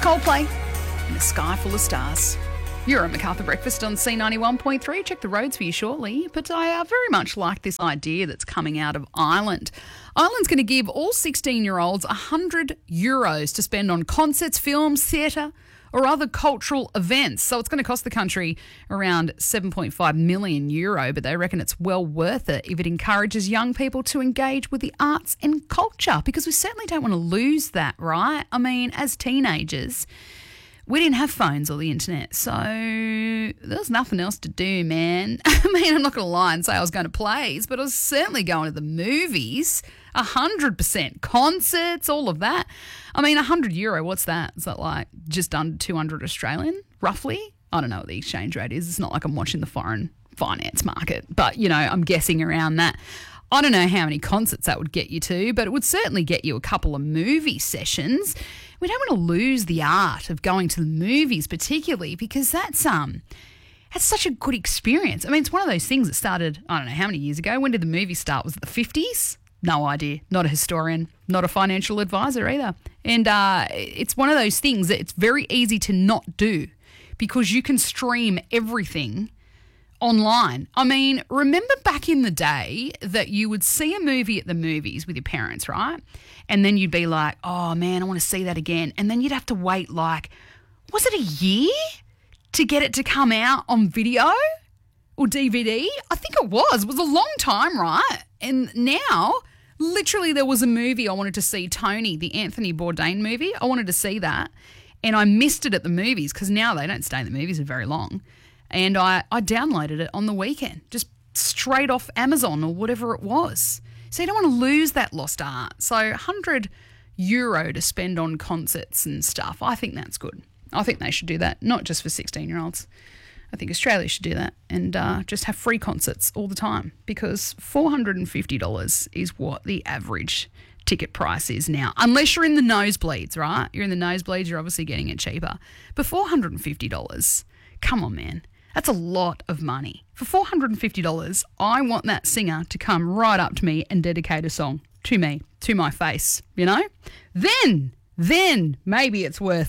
Coldplay in a sky full of stars. You're at MacArthur Breakfast on C91.3. Check the roads for you shortly. But I very much like this idea that's coming out of Ireland. Ireland's going to give all 16-year-olds €100 to spend on concerts, films, theatre or other cultural events. So it's going to cost the country around €7.5 million, but they reckon it's well worth it if it encourages young people to engage with the arts and culture, because we certainly don't want to lose that, right? I mean, as teenagers, we didn't have phones or the internet, so there was nothing else to do, man. I mean, I'm not going to lie and say I was going to plays, but I was certainly going to the movies, 100%. Concerts, all of that. I mean, €100, what's that? Is that like just under 200 Australian, roughly? I don't know what the exchange rate is. It's not like I'm watching the foreign finance market, but, you know, I'm guessing around that. I don't know how many concerts that would get you to, but it would certainly get you a couple of movie sessions. We don't want to lose the art of going to the movies, particularly because that's such a good experience. I mean, it's one of those things that started, I don't know how many years ago. When did the movie start? Was it the 50s? No idea. Not a historian, not a financial advisor either. And it's one of those things that it's very easy to not do because you can stream everything online. I mean, remember back in the day that you would see a movie at the movies with your parents, right? And then you'd be like, oh man, I want to see that again. And then you'd have to wait like, was it a year to get it to come out on video or DVD? I think it was. It was a long time, right? And now, literally there was a movie I wanted to see, Tony, the Anthony Bourdain movie. I wanted to see that. And I missed it at the movies because now they don't stay in the movies for very long. And I downloaded it on the weekend, just straight off Amazon or whatever it was. So you don't want to lose that lost art. So €100 to spend on concerts and stuff, I think that's good. I think they should do that, not just for 16-year-olds. I think Australia should do that and just have free concerts all the time, because $450 is what the average ticket price is now, unless you're in the nosebleeds, right? You're in the nosebleeds, you're obviously getting it cheaper. But $450, come on, man. That's a lot of money. For $450, I want that singer to come right up to me and dedicate a song to me, to my face, you know? Then maybe it's worth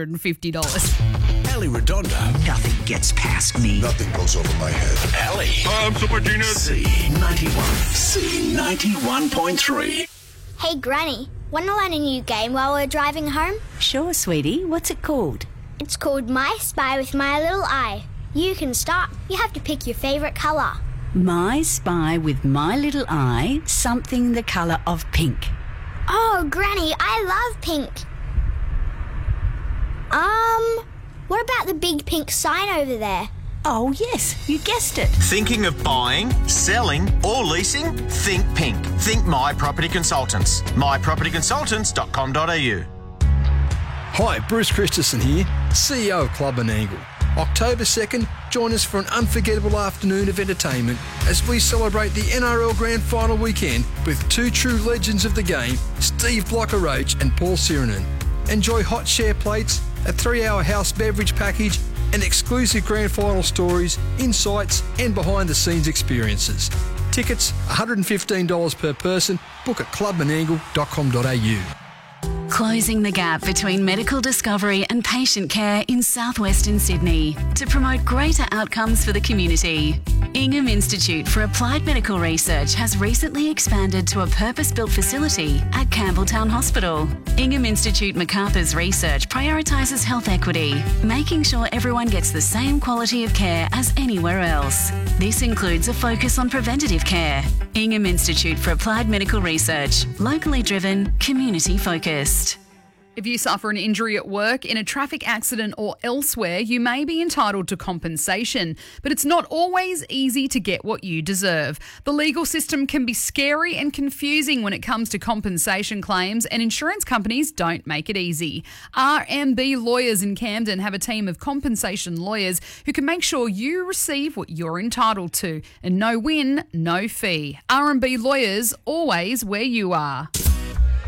$450. Ali Redondo. Nothing gets past me. Nothing goes over my head. Ali. I'm Super Genius. C91.3. Hey, Granny, want to learn a new game while we're driving home? Sure, sweetie. What's it called? It's called My Spy with My Little Eye. You can start. You have to pick your favourite colour. My Spy with My Little Eye, something the colour of pink. Oh, Granny, I love pink. What about the big pink sign over there? Oh, yes, you guessed it. Thinking of buying, selling or leasing? Think pink. Think My Property Consultants. mypropertyconsultants.com.au. Hi, Bruce Christensen here, CEO of Club and Angle. October 2nd, join us for an unforgettable afternoon of entertainment as we celebrate the NRL Grand Final weekend with two true legends of the game, Steve Blocker-Roach and Paul Sirenen. Enjoy hot share plates, a 3-hour house beverage package and exclusive Grand Final stories, insights and behind-the-scenes experiences. Tickets $115 per person. Book at clubandangle.com.au. Closing the gap between medical discovery and patient care in southwestern Sydney to promote greater outcomes for the community. Ingham Institute for Applied Medical Research has recently expanded to a purpose-built facility at Campbelltown Hospital. Ingham Institute MacArthur's research prioritises health equity, making sure everyone gets the same quality of care as anywhere else. This includes a focus on preventative care. Ingham Institute for Applied Medical Research, locally driven, community focused. If you suffer an injury at work, in a traffic accident or elsewhere, you may be entitled to compensation, but it's not always easy to get what you deserve. The legal system can be scary and confusing when it comes to compensation claims, and insurance companies don't make it easy. RMB Lawyers in Camden have a team of compensation lawyers who can make sure you receive what you're entitled to, and no win, no fee. RMB Lawyers, always where you are.